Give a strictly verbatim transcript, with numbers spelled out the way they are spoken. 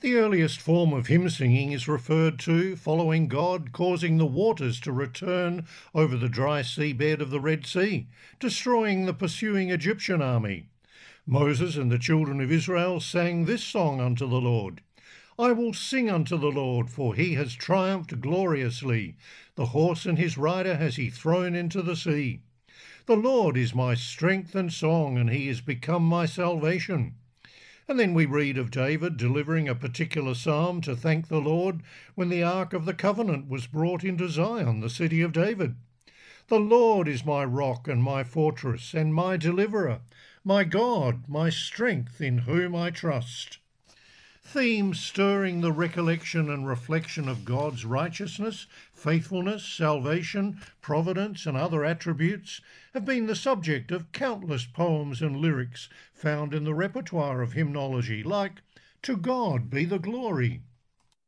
The earliest form of hymn singing is referred to following God causing the waters to return over the dry seabed of the Red Sea, destroying the pursuing Egyptian army. Moses and the children of Israel sang this song unto the Lord. I will sing unto the Lord, for he has triumphed gloriously. The horse and his rider has he thrown into the sea. The Lord is my strength and song, and he is become my salvation. And then we read of David delivering a particular psalm to thank the Lord when the Ark of the Covenant was brought into Zion, the city of David. The Lord is my rock and my fortress and my deliverer, my God, my strength in whom I trust. Themes stirring the recollection and reflection of God's righteousness, faithfulness, salvation, providence, and other attributes have been the subject of countless poems and lyrics found in the repertoire of hymnology, like To God Be the Glory,